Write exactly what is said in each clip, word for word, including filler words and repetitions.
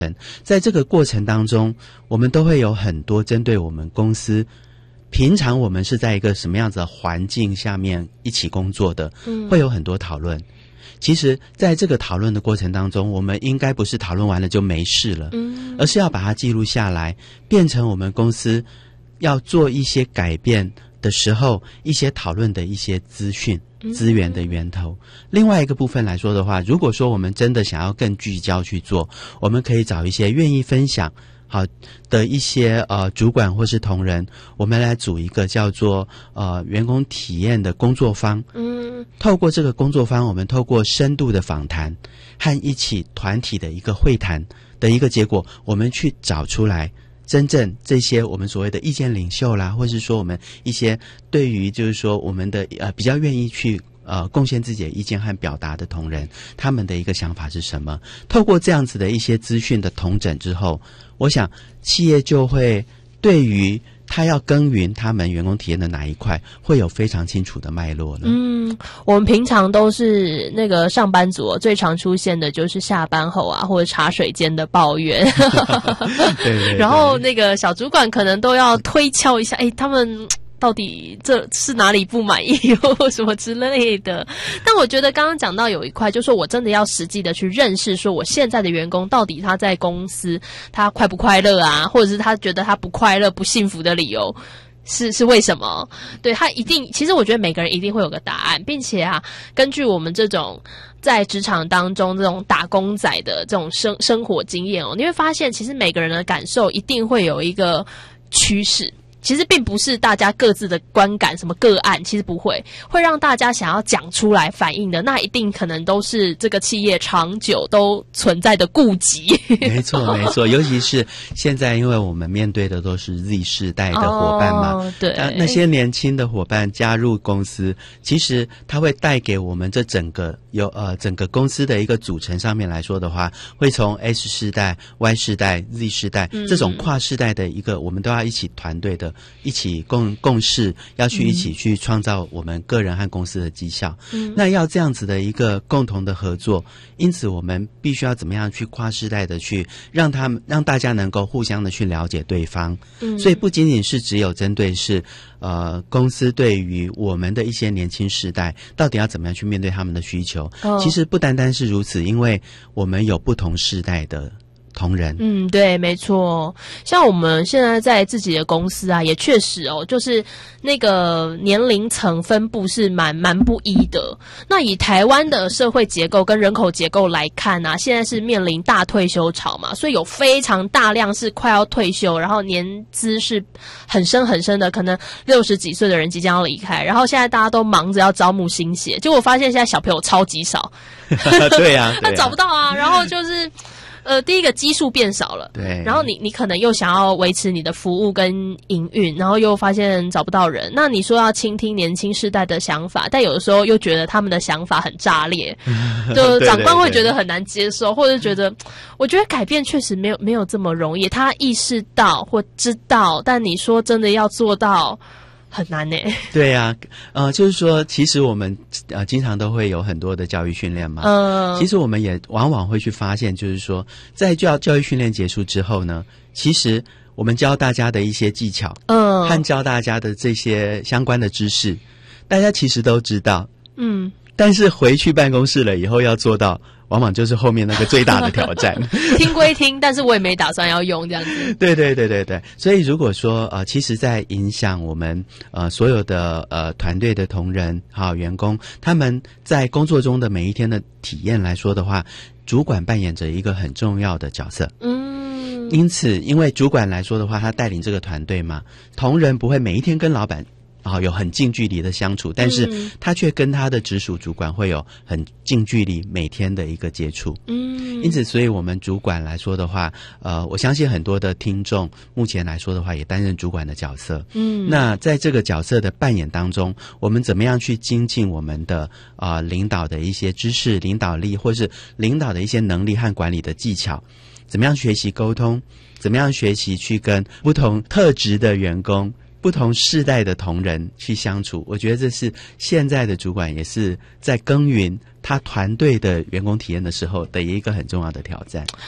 在这个过程当中，我们都会有很多针对我们公司平常我们是在一个什么样子的环境下面一起工作的，嗯，会有很多讨论。其实在这个讨论的过程当中，我们应该不是讨论完了就没事了，嗯，而是要把它记录下来，变成我们公司要做一些改变的时候一些讨论的一些资讯资源的源头。另外一个部分来说的话，如果说我们真的想要更聚焦去做，我们可以找一些愿意分享好的一些呃主管或是同仁，我们来组一个叫做呃员工体验的工作坊。嗯，透过这个工作坊，我们透过深度的访谈和一起团体的一个会谈的一个结果，我们去找出来真正这些我们所谓的意见领袖啦，或是说我们一些对于就是说我们的呃比较愿意去呃贡献自己的意见和表达的同仁，他们的一个想法是什么。透过这样子的一些资讯的统整之后，我想企业就会对于他要耕耘他们员工体验的哪一块会有非常清楚的脉络了。嗯， 我们平常都是那个上班族最常出现的就是下班后啊或者茶水间的抱怨对, 对, 对， 然后那个小主管可能都要推敲一下，哎，他们到底这是哪里不满意或什么之类的。但我觉得刚刚讲到有一块，就是说我真的要实际的去认识说我现在的员工到底他在公司他快不快乐啊，或者是他觉得他不快乐不幸福的理由是是为什么。对，他一定，其实我觉得每个人一定会有个答案，并且啊根据我们这种在职场当中这种打工仔的这种生生活经验哦，你会发现其实每个人的感受一定会有一个趋势，其实并不是大家各自的观感什么个案，其实不会会让大家想要讲出来反映的，那一定可能都是这个企业长久都存在的顾忌。 没错没错，尤其是现在因为我们面对的都是 Z 世代的伙伴嘛，哦，对，那那些年轻的伙伴加入公司，其实它会带给我们这整个有呃整个公司的一个组成上面来说的话，会从 S 世代 Y 世代 Z 世代，嗯，这种跨世代的一个我们都要一起团队的一起共共事，要去一起去创造我们个人和公司的绩效，嗯，那要这样子的一个共同的合作，因此我们必须要怎么样去跨世代的去让他们让大家能够互相的去了解对方，嗯，所以不仅仅是只有针对是呃公司对于我们的一些年轻世代到底要怎么样去面对他们的需求，哦，其实不单单是如此，因为我们有不同世代的同仁。 嗯，对，没错。像我们现在在自己的公司啊，也确实哦，就是那个年龄层分布是蛮蛮不一的。那以台湾的社会结构跟人口结构来看啊，现在是面临大退休潮嘛，所以有非常大量是快要退休，然后年资是很深很深的，可能六十几岁的人即将要离开，然后现在大家都忙着要招募新血，结果发现现在小朋友超级少。 对啊， 他找不到啊，然后就是呃，第一个基数变少了，对，然后你你可能又想要维持你的服务跟营运，然后又发现找不到人，那你说要倾听年轻世代的想法，但有的时候又觉得他们的想法很炸裂，就长官会觉得很难接受，或者觉得，我觉得改变确实没有没有这么容易，他意识到或知道，但你说真的要做到很难呢。 对呀，啊，呃，就是说，其实我们呃经常都会有很多的教育训练嘛。嗯，其实我们也往往会去发现，就是说，在教教育训练结束之后呢，其实我们教大家的一些技巧，嗯，和教大家的这些相关的知识，大家其实都知道，嗯，但是回去办公室了以后要做到，往往就是后面那个最大的挑战。 听归听，但是我也没打算要用这样子。 对对对对对，所以如果说呃，其实在影响我们呃所有的呃团队的同仁好员工，他们在工作中的每一天的体验来说的话，主管扮演着一个很重要的角色。嗯，因此，因为主管来说的话，他带领这个团队嘛，同仁不会每一天跟老板啊，有很近距离的相处，但是他却跟他的直属主管会有很近距离每天的一个接触。嗯，因此，所以我们主管来说的话，呃，我相信很多的听众目前来说的话，也担任主管的角色。嗯，那在这个角色的扮演当中，我们怎么样去精进我们的啊、呃、领导的一些知识、领导力，或是领导的一些能力和管理的技巧？怎么样学习沟通？怎么样学习去跟不同特质的员工？不同世代的同仁去相处，我觉得这是现在的主管也是在耕耘他团队的员工体验的时候的一个很重要的挑战。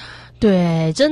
对，真